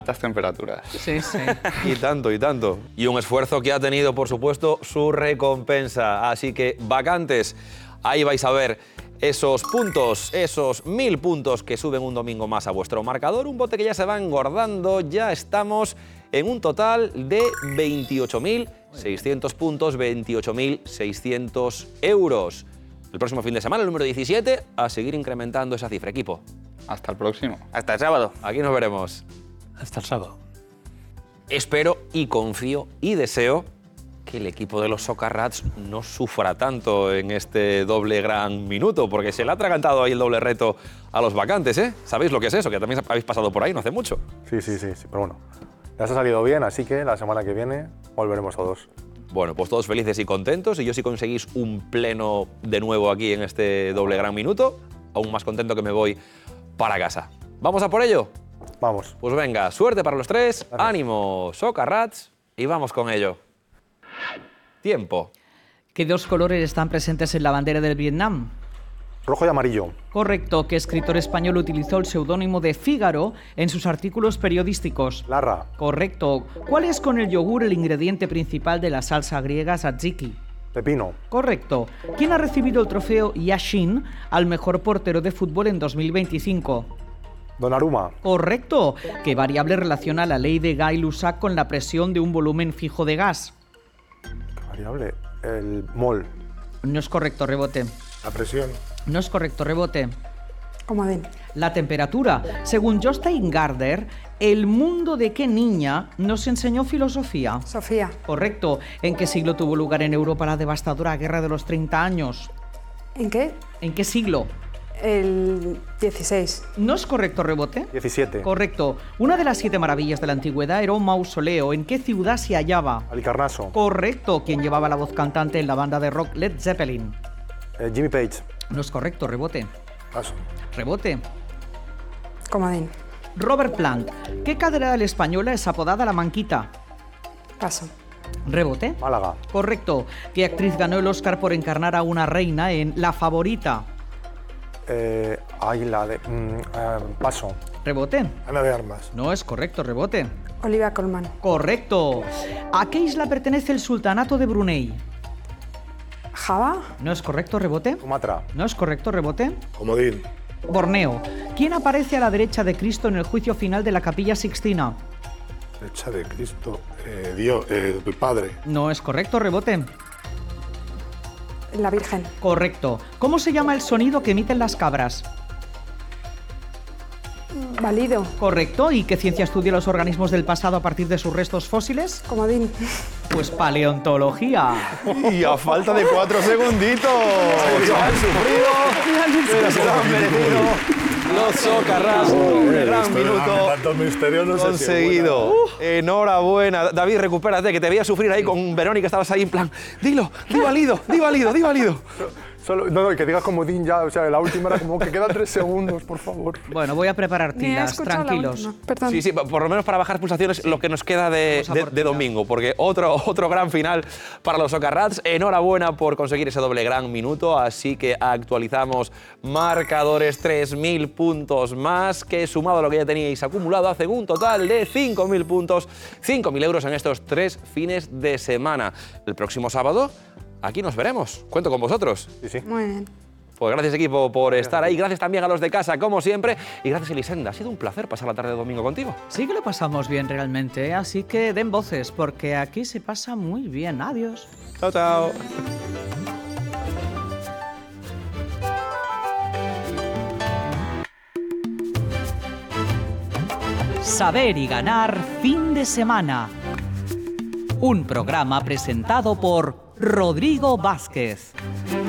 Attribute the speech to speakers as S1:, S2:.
S1: Estas temperaturas.
S2: Sí, sí.
S3: Y tanto, y tanto. Y un esfuerzo que ha tenido, por supuesto, su recompensa. Así que, vacantes, ahí vais a ver esos puntos, esos 1000 puntos que suben un domingo más a vuestro marcador. Un bote que ya se va engordando. Ya estamos en un total de 28.600 puntos, 28.600 euros. El próximo fin de semana, el número 17, a seguir incrementando esa cifra, equipo.
S1: Hasta el próximo.
S3: Hasta el sábado. Aquí nos veremos.
S4: Hasta el sábado.
S3: Espero y confío y deseo que el equipo de los Soccer Rats no sufra tanto en este doble gran minuto, porque se le ha atragantado ahí el doble reto a los vacantes, ¿eh? ¿Sabéis lo que es eso? Que también habéis pasado por ahí no hace mucho.
S5: Sí, pero bueno, ya se ha salido bien, así que la semana que viene volveremos todos.
S3: Bueno, pues todos felices y contentos, y yo si conseguís un pleno de nuevo aquí en este doble gran minuto, aún más contento que me voy para casa. ¿Vamos a por ello?
S5: Vamos.
S3: Pues venga, suerte para los tres,
S5: Gracias.
S3: ánimo, Soccer Rats, y vamos con ello. Tiempo.
S2: ¿Qué dos colores están presentes en la bandera del Vietnam?
S5: Rojo y amarillo.
S2: Correcto. ¿Qué escritor español utilizó el seudónimo de Fígaro en sus artículos periodísticos?
S5: Larra.
S2: Correcto. ¿Cuál es con el yogur el ingrediente principal de la salsa griega tzatziki?
S5: Pepino.
S2: Correcto. ¿Quién ha recibido el trofeo Yashin al mejor portero de fútbol en 2025?
S5: Donnarumma.
S2: Correcto. ¿Qué variable relaciona la ley de Gay-Lussac con la presión de un volumen fijo de gas?
S5: ¿Qué variable? El mol.
S2: No es correcto, rebote.
S6: La presión.
S2: No es correcto, rebote.
S7: Comodín.
S2: La temperatura. Según Jostein Gaarder, ¿el mundo de qué niña nos enseñó filosofía?
S7: Sofía.
S2: Correcto. ¿En qué siglo tuvo lugar en Europa la devastadora Guerra de los 30 años?
S7: ¿En qué?
S2: ¿En qué siglo?
S7: El 16.
S2: ¿No es correcto, rebote?
S5: 17.
S2: Correcto. Una de las 7 maravillas de la antigüedad era un mausoleo. ¿En qué ciudad se hallaba?
S5: Halicarnaso.
S2: Correcto. ¿Quién llevaba la voz cantante en la banda de rock Led Zeppelin?
S5: Jimmy Page.
S2: No es correcto, rebote.
S6: Paso.
S2: Rebote.
S7: Comodín.
S2: Robert Plant. ¿Qué catedral española es apodada La Manquita?
S7: Paso.
S2: Rebote.
S5: Málaga.
S2: Correcto. ¿Qué actriz ganó el Oscar por encarnar a una reina en La Favorita?
S5: Paso.
S2: Rebote.
S6: Ana de Armas.
S2: No es correcto, rebote.
S7: Olivia Colman.
S2: Correcto. ¿A qué isla pertenece el Sultanato de Brunei?
S7: Java.
S2: No es correcto, rebote.
S5: Sumatra.
S2: No es correcto, rebote.
S6: Comodín.
S2: Borneo. ¿Quién aparece a la derecha de Cristo en el juicio final de la Capilla Sixtina?
S6: Derecha de Cristo. Dios. El Padre.
S2: No es correcto, rebote.
S7: La Virgen.
S2: Correcto. ¿Cómo se llama el sonido que emiten las cabras?
S7: Válido.
S2: Correcto. ¿Y qué ciencia estudia los organismos del pasado a partir de sus restos fósiles?
S7: Comodín.
S2: Pues paleontología.
S3: Y a falta de 4 segunditos. Han sufrido, pero se lo han merecido. Los Soccer Rats, un gran minuto
S6: Tantos misterios no sé si es
S3: conseguido. Enhorabuena. David, recupérate, que te veía sufrir ahí con Verónica. Estabas ahí en plan, dilo, di válido, di válido, di válido.
S5: No, que digas comodín ya, o sea, la última era como que quedan 3 segundos, por favor.
S2: Bueno, voy a preparar
S7: Ni he
S2: tilas,
S7: escuchado la
S2: tranquilos.
S7: última. Perdón.
S3: Sí, sí, por lo menos para bajar pulsaciones lo que nos queda de
S2: Vamos a por tilas.
S3: domingo, porque otro gran final para los Soccer Rats. Enhorabuena por conseguir ese doble gran minuto, así que actualizamos marcadores, 3.000 puntos más, que sumado a lo que ya teníais acumulado hacen un total de 5.000 puntos, 5.000 euros en estos 3 fines de semana. El próximo sábado, aquí nos veremos. Cuento con vosotros.
S5: Sí.
S7: Muy bien.
S3: Pues gracias, equipo, por estar ahí. Gracias también a los de casa, como siempre. Y gracias, Elisenda. Ha sido un placer pasar la tarde de domingo contigo.
S2: Sí que lo pasamos bien realmente, ¿eh? Así que den voces, porque aquí se pasa muy bien. Adiós.
S3: Chao, chao.
S2: Saber y ganar fin de semana. Un programa presentado por Rodrigo Vázquez.